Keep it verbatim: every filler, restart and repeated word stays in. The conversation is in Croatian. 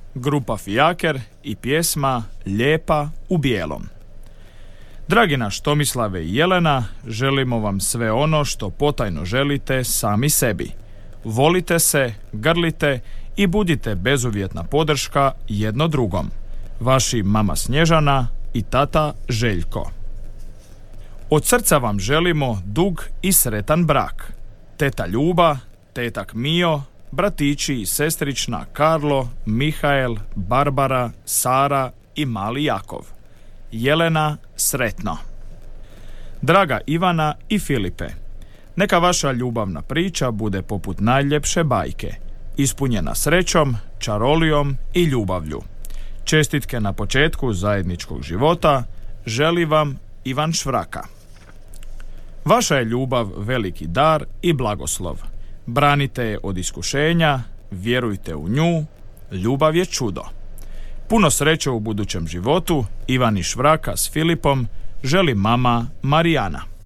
grupa Fijaker i pjesma Lijepa u bijelom. Dragi naš Tomislave i Jelena, želimo vam sve ono što potajno želite sami sebi. Volite se, grlite i budite bezuvjetna podrška jedno drugom. Vaši mama Snježana i tata Željko. Od srca vam želimo dug i sretan brak. Teta Ljuba, tetak Mio, bratići i sestrična Karlo, Mihael, Barbara, Sara i mali Jakov. Jelena, sretno. Draga Ivana i Filipe, neka vaša ljubavna priča bude poput najljepše bajke, ispunjena srećom, čarolijom i ljubavlju. Čestitke na početku zajedničkog života želi vam Ivan Švraka. Vaša je ljubav veliki dar i blagoslov. Branite je od iskušenja, vjerujte u nju, ljubav je čudo. Puno sreće u budućem životu, Ivan i Švraka s Filipom želi mama Marijana.